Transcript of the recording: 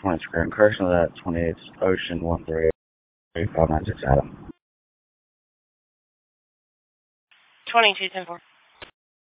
20 Square incursion of that 28th Ocean 138 596 Adam. 2210-4.